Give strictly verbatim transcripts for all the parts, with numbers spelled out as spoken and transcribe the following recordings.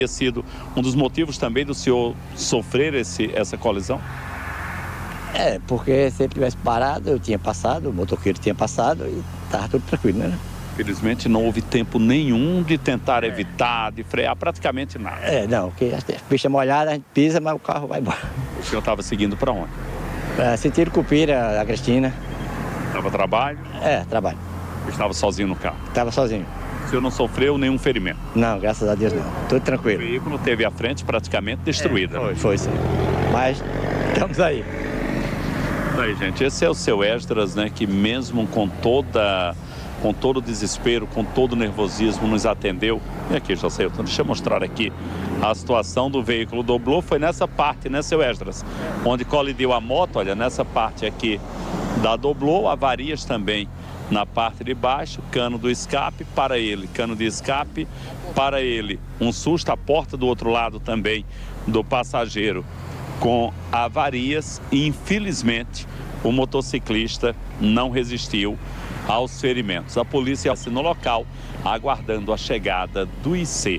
sido um dos motivos também do senhor sofrer esse, essa colisão? É, porque se ele tivesse parado, eu tinha passado, o motoqueiro tinha passado e estava tudo tranquilo, né? Felizmente não houve tempo nenhum de tentar evitar, de frear, praticamente nada. É, não, porque a pista molhada, a gente pisa, mas o carro vai embora. O senhor estava seguindo para onde? É, sentido Cupira, a Cristina. Estava a trabalho? É, trabalho. Estava sozinho no carro? Estava sozinho. O senhor não sofreu nenhum ferimento? Não, graças a Deus não. Tudo tranquilo. O veículo teve a frente praticamente destruída. É, foi, foi sim. Mas estamos aí. Aí, gente, esse é o seu Esdras, né, que mesmo com toda, com todo o desespero, com todo o nervosismo, nos atendeu. E aqui, Joselton, deixa eu mostrar aqui a situação do veículo. Dobrou, foi nessa parte, né, seu Esdras? Onde colidiu a moto, olha, nessa parte aqui da Doblô, avarias também na parte de baixo, cano do escape para ele, cano de escape para ele. Um susto, a porta do outro lado também do passageiro com avarias e, infelizmente, o motociclista não resistiu aos ferimentos. A polícia está no local, aguardando a chegada do I C.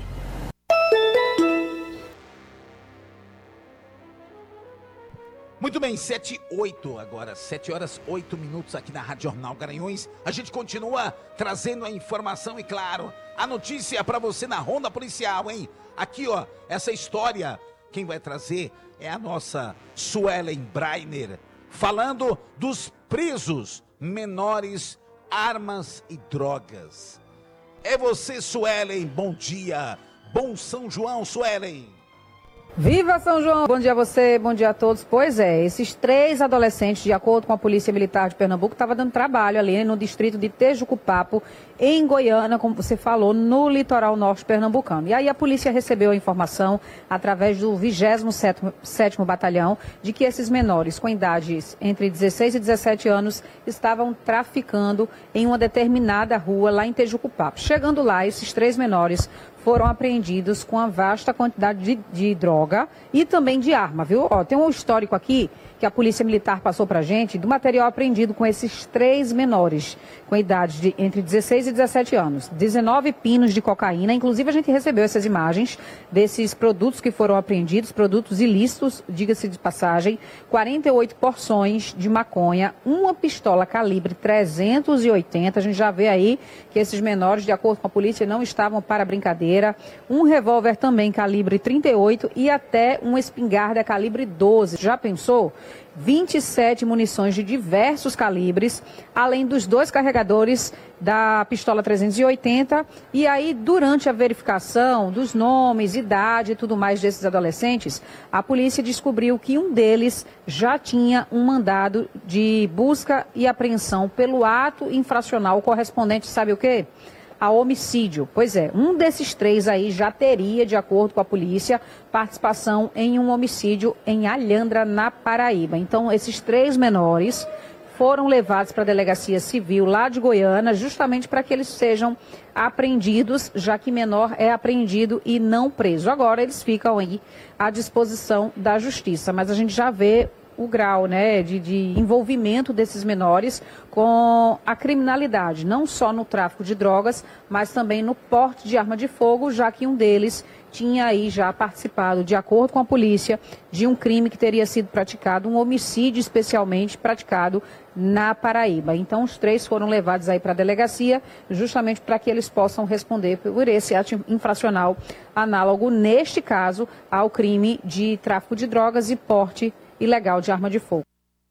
Muito bem, sete e oito agora, sete horas oito minutos aqui na Rádio Jornal Garanhuns. A gente continua trazendo a informação e, claro, a notícia para você na Ronda Policial, hein? Aqui, ó, essa história, quem vai trazer é a nossa Suelen Breiner, falando dos presos menores, armas e drogas. É você, Suelen, bom dia. Bom São João, Suelen. Viva São João! Bom dia a você, bom dia a todos. Pois é, esses três adolescentes, de acordo com a Polícia Militar de Pernambuco, estavam dando trabalho ali no distrito de Tejucupapo, em Goiânia, como você falou, no litoral norte pernambucano. E aí a polícia recebeu a informação, através do vigésimo sétimo Batalhão, de que esses menores com idades entre dezesseis e dezessete anos estavam traficando em uma determinada rua lá em Tejucupapo. Chegando lá, esses três menores foram apreendidos com uma vasta quantidade de, de droga e também de arma, viu? Ó, tem um histórico aqui que a Polícia Militar passou pra gente do material apreendido com esses três menores, com idade de entre dezesseis e dezessete anos. dezenove pinos de cocaína, inclusive a gente recebeu essas imagens desses produtos que foram apreendidos, produtos ilícitos, diga-se de passagem, quarenta e oito porções de maconha, uma pistola calibre trezentos e oitenta, a gente já vê aí que esses menores, de acordo com a polícia, não estavam para brincadeira, um revólver também calibre trinta e oito e até uma espingarda calibre doze. Já pensou? vinte e sete munições de diversos calibres, além dos dois carregadores da pistola trezentos e oitenta. E aí, durante a verificação dos nomes, idade e tudo mais desses adolescentes, a polícia descobriu que um deles já tinha um mandado de busca e apreensão pelo ato infracional correspondente, sabe o quê? A homicídio. Pois é, um desses três aí já teria, de acordo com a polícia, participação em um homicídio em Alhandra, na Paraíba. Então, esses três menores foram levados para a delegacia civil lá de Goiânia, justamente para que eles sejam apreendidos, já que menor é apreendido e não preso. Agora eles ficam aí à disposição da justiça, mas a gente já vê o grau, né, de, de envolvimento desses menores com a criminalidade, não só no tráfico de drogas, mas também no porte de arma de fogo, já que um deles tinha aí já participado, de acordo com a polícia, de um crime que teria sido praticado, um homicídio especialmente praticado na Paraíba. Então, os três foram levados aí para a delegacia, justamente para que eles possam responder por esse ato infracional análogo, neste caso, ao crime de tráfico de drogas e porte ilegal de arma de fogo.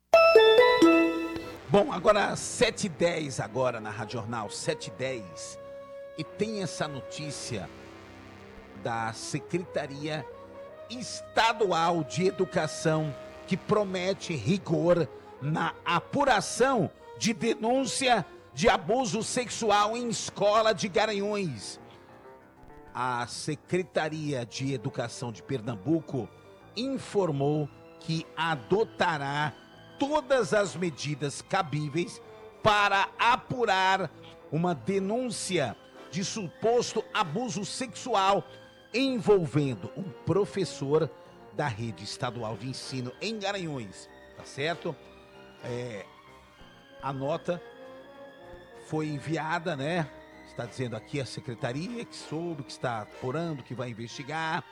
Bom, agora sete e dez agora na Rádio Jornal, sete e dez. E tem essa notícia da Secretaria Estadual de Educação que promete rigor na apuração de denúncia de abuso sexual em escola de Garanhuns. A Secretaria de Educação de Pernambuco informou que adotará todas as medidas cabíveis para apurar uma denúncia de suposto abuso sexual envolvendo um professor da rede estadual de ensino em Garanhuns, tá certo? É, a nota foi enviada, né? Está dizendo aqui a secretaria que soube, que está apurando, que vai investigar.